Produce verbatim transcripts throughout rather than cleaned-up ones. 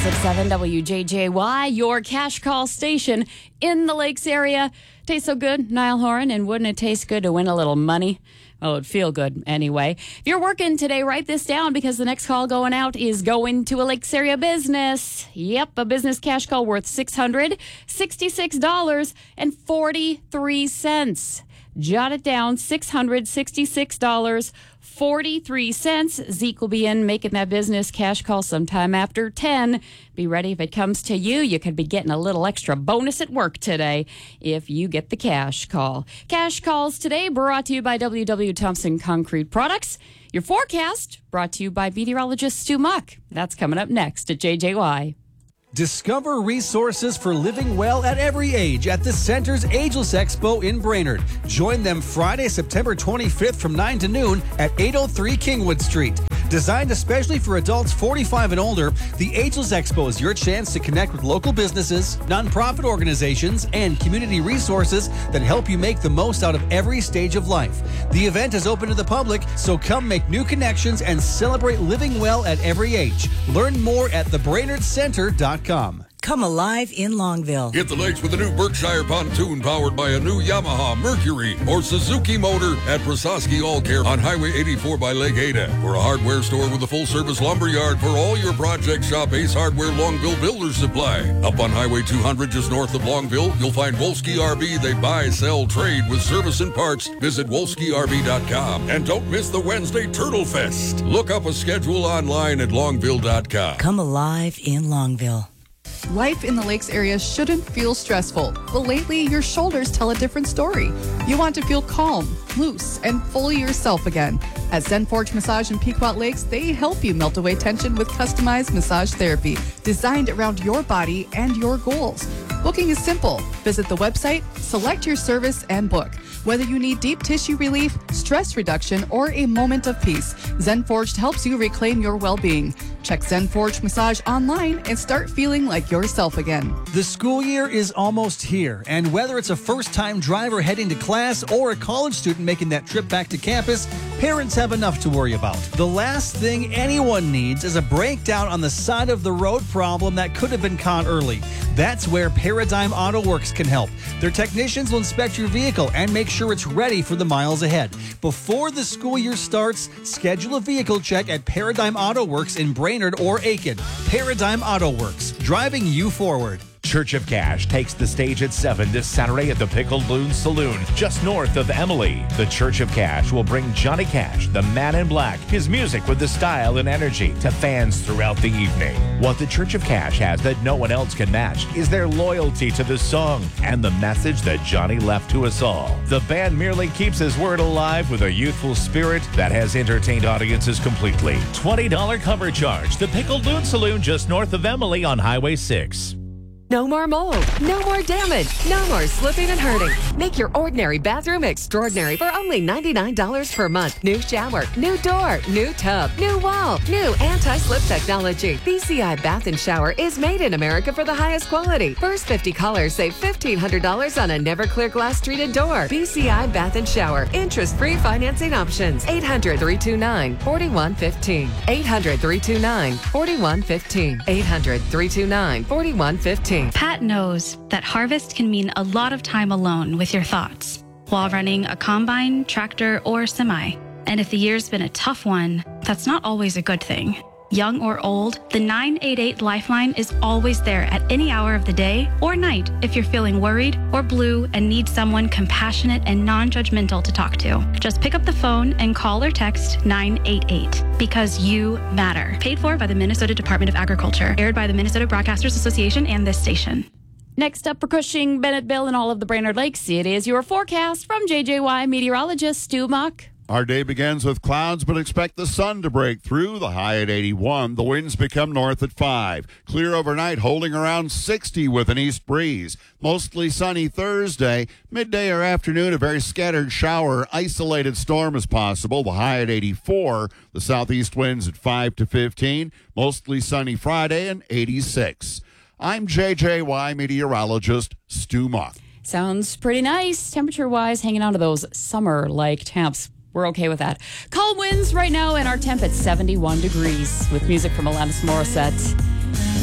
ninety-six point seven W J J Y, your cash call station in the Lakes area. Tastes so good, Niall Horan, and wouldn't it taste good to win a little money? Well, it'd feel good anyway. If you're working today, write this down because the next call going out is going to a Lakes area business. Yep, a business cash call worth six hundred sixty-six dollars and forty-three cents. Jot it down, six hundred sixty-six dollars and forty-three cents. Zeke will be in making that business cash call sometime after ten. Be ready if it comes to you. You could be getting a little extra bonus at work today if you get the cash call. Cash calls today brought to you by W W Thompson Concrete Products. Your forecast brought to you by meteorologist Stu Muck. That's coming up next at J J Y. Discover resources for living well at every age at the Center's Ageless Expo in Brainerd. Join them Friday, September twenty-fifth from nine to noon at eight oh three Kingwood Street. Designed especially for adults forty-five and older, the Ageless Expo is your chance to connect with local businesses, nonprofit organizations, and community resources that help you make the most out of every stage of life. The event is open to the public, so come make new connections and celebrate living well at every age. Learn more at the brainerd center dot com. Come alive in Longville. Hit the lakes with a new Berkshire pontoon powered by a new Yamaha, Mercury, or Suzuki motor at Prososki All Care on Highway eighty-four by Lake Ada. For a hardware store with a full-service lumber yard for all your projects, shop Ace Hardware Longville Builder Supply. Up on Highway two hundred just north of Longville, you'll find Wolski R V. They buy, sell, trade with service and parts. Visit wolski r v dot com. And don't miss the Wednesday Turtle Fest. Look up a schedule online at longville dot com. Come alive in Longville. Life in the Lakes area shouldn't feel stressful, but lately your shoulders tell a different story. You want to feel calm, loose, and fully yourself again. At Zen Forge Massage in Pequot Lakes, they help you melt away tension with customized massage therapy designed around your body and your goals. Booking is simple. Visit the website, select your service, and book. Whether you need deep tissue relief, stress reduction, or a moment of peace, Zen Forged helps you reclaim your well-being. Check Zen Forge Massage online and start feeling like yourself again. The school year is almost here, and whether it's a first-time driver heading to class or a college student making that trip back to campus, parents have enough to worry about. The last thing anyone needs is a breakdown on the side of the road problem that could have been caught early. That's where Paradigm Auto Works can help. Their technicians will inspect your vehicle and make sure it's ready for the miles ahead. Before the school year starts, schedule a vehicle check at Paradigm Auto Works in Brainerd or Aiken. Paradigm Auto Works, driving you forward. Church of Cash takes the stage at seven this Saturday at the Pickled Loon Saloon, just north of Emily. The Church of Cash will bring Johnny Cash, the Man in Black, his music with the style and energy to fans throughout the evening. What the Church of Cash has that no one else can match is their loyalty to the song and the message that Johnny left to us all. The band merely keeps his word alive with a youthful spirit that has entertained audiences completely. twenty dollars cover charge. The Pickled Loon Saloon just north of Emily on Highway six. No more mold, no more damage, no more slipping and hurting. Make your ordinary bathroom extraordinary for only ninety-nine dollars per month. New shower, new door, new tub, new wall, new anti-slip technology. B C I Bath and Shower is made in America for the highest quality. First fifty callers save fifteen hundred dollars on a never clear glass treated door. B C I Bath and Shower. Interest-free financing options. eight hundred, three two nine, four one one five. eight hundred, three two nine, four one one five. eight hundred, three two nine, four one one five. Pat knows that harvest can mean a lot of time alone with your thoughts while running a combine, tractor, or semi. And if the year's been a tough one, that's not always a good thing. Young or old, the nine eight eight Lifeline is always there at any hour of the day or night if you're feeling worried or blue and need someone compassionate and non-judgmental to talk to. Just pick up the phone and call or text nine eight eight because you matter. Paid for by the Minnesota Department of Agriculture. Aired by the Minnesota Broadcasters Association and this station. Next up for Cushing, Bennetteville, and all of the Brainerd Lakes, it is your forecast from J J Y meteorologist Stu Muck. Our day begins with clouds, but expect the sun to break through. The high at eighty-one. The winds become north at five. Clear overnight, holding around sixty with an east breeze. Mostly sunny Thursday. Midday or afternoon, a very scattered shower. Isolated storm is possible. The high at eighty-four. The southeast winds at five to fifteen. Mostly sunny Friday and eighty-six. I'm J J Y meteorologist Stu Muck. Sounds pretty nice. Temperature-wise, hanging on to those summer-like temps. We're okay with that. Calm winds right now, and our temp at seventy-one degrees with music from Alanis Morissette.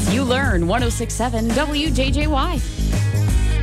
You learn. one oh six point seven W J J Y.